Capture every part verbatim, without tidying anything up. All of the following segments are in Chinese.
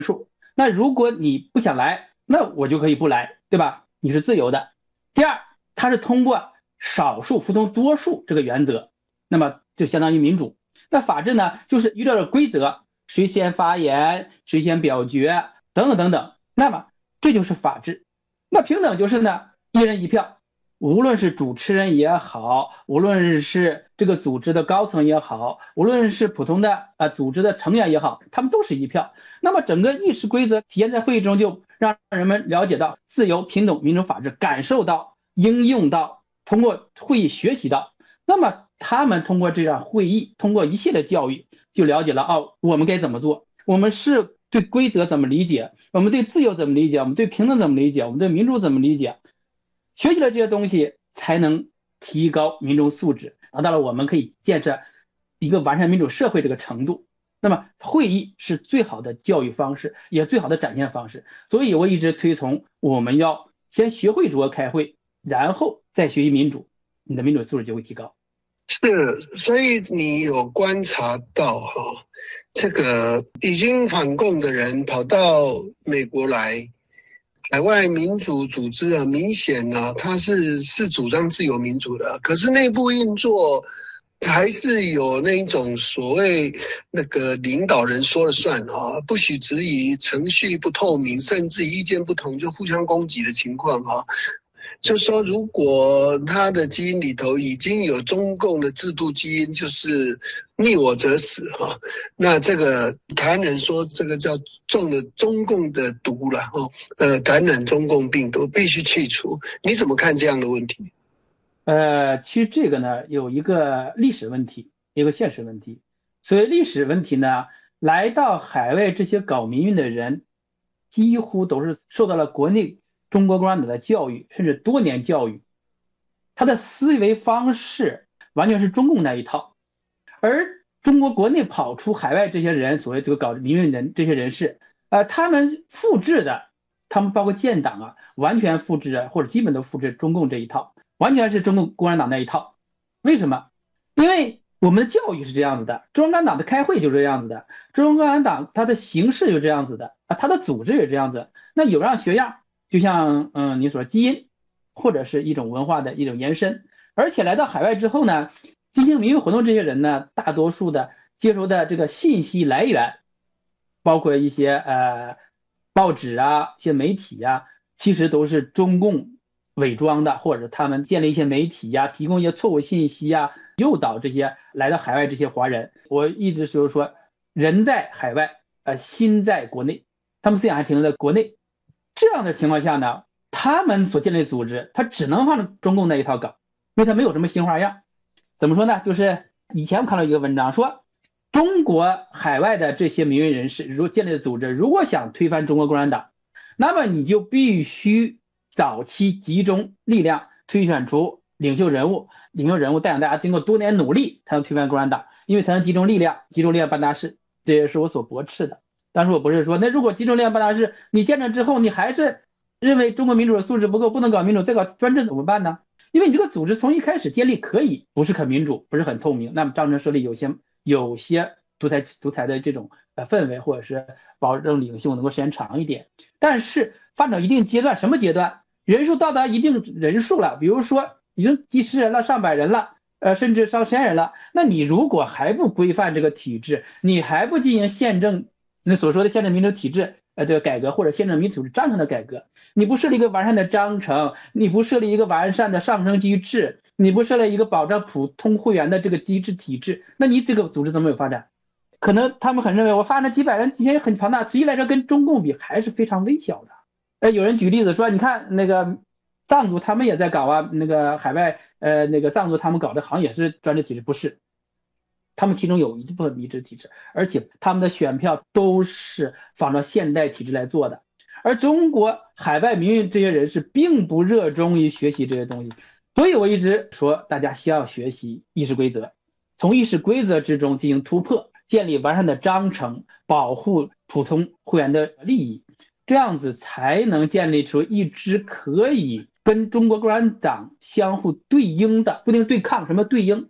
数。那如果你不想来，那我就可以不来，对吧？你是自由的。第二，它是通过少数服从多数这个原则，那么就相当于民主。那法治呢，就是依照着规则，谁先发言，谁先表决，等等等等。那么这就是法治。那平等就是呢，一人一票，无论是主持人也好，无论是这个组织的高层也好，无论是普通的呃组织的成员也好，他们都是一票。那么整个议事规则体现在会议中，就让人们了解到自由、平等、民主、法治，感受到、应用到，通过会议学习到。那么他们通过这样会议，通过一系列教育，就了解了哦，我们该怎么做，我们是对规则怎么理解，我们对自由怎么理解，我们对平等怎么理解，我们对民主怎么理解。学习了这些东西，才能提高民众素质，达到了我们可以建设一个完善民主社会这个程度。那么会议是最好的教育方式，也最好的展现方式。所以我一直推崇我们要先学会如何开会，然后再学习民主，你的民主素质就会提高。 是，所以你有观察到哈、哦，这个已经反共的人跑到美国来，海外民主组织啊，明显呢、啊，他是是主张自由民主的，可是内部运作还是有那一种所谓那个领导人说了算啊，不许质疑，程序不透明，甚至意见不同就互相攻击的情况啊。就说如果他的基因里头已经有中共的制度基因，就是逆我者死哈，那这个台湾人说这个叫中了中共的毒了哈，呃，感染中共病毒必须去除。你怎么看这样的问题？ 呃，其实这个呢有一个历史问题，一个现实问题。所谓历史问题呢，来到海外这些搞民运的人，几乎都是受到了国内中国共产党的教育，甚至多年教育，他的思维方式完全是中共那一套。而中国国内跑出海外这些人，所谓这个搞民运人这些人士，呃，他们复制的，他们包括建党啊，完全复制的或者基本都复制中共这一套。完全是中共共产党那一套。为什么？因为我们的教育是这样子的，中共共产党的开会就是这样子的，中共共产党它的形式就是这样子的啊，它的组织也是这样子。那有样学样，就像嗯你说基因，或者是一种文化的一种延伸。而且来到海外之后呢，进行民运活动这些人呢，大多数的接收的这个信息来源，包括一些呃报纸啊、一些媒体啊，其实都是中共伪装的，或者他们建立一些媒体呀、提供一些错误信息呀，诱导这些来到海外这些华人。我一直就是说，人在海外，呃，心在国内，他们思想还停留在国内。这样的情况下呢，他们所建立的组织，他只能放中共那一套搞，因为他没有什么新花样。怎么说呢？就是以前我看到一个文章说，中国海外的这些民运人士，如建立的组织，如果想推翻中国共产党，那么你就必须早期集中力量推选出领袖人物，领袖人物带领大家经过多年努力才能推翻共产党，因为才能集中力量，集中力量办大事。这也是我所驳斥的。当时我不是说，那如果集中力量办大事，你建成之后，你还是认为中国民主的素质不够，不能搞民主，再搞专制怎么办呢？因为你这个组织从一开始建立可以不是很民主，不是很透明，那么章程设立有些有些独裁独裁的这种呃氛围，或者是保证领袖能够时间长一点。但是发展到一定阶段，什么阶段？人数到达一定人数了，比如说已经几十人了、上百人了，呃，甚至上千人了，那你如果还不规范这个体制，你还不进行宪政，那所说的宪政民主体制呃这个改革，或者宪政民主章程的改革，你不设立一个完善的章程，你不设立一个完善的上升机制，你不设立一个保障普通会员的这个机制体制，那你这个组织怎么有发展？可能他们很认为我发展几百人，也很庞大，实际来说跟中共比还是非常微小的。呃，有人举例子说，你看那个藏族他们也在搞啊，那个海外呃那个藏族他们搞的好像也是专制体制，不是？他们其中有一部分民主体制，而且他们的选票都是仿照现代体制来做的。而中国海外民运这些人士并不热衷于学习这些东西，所以我一直说大家需要学习议事规则，从议事规则之中进行突破，建立完善的章程，保护普通会员的利益。这样子才能建立出一支可以跟中国共产党相互对应的，不一定对抗，什么对应？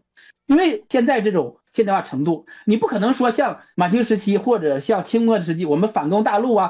因为现在这种现代化程度，你不可能说像满清时期或者像清末时期，我们反攻大陆啊，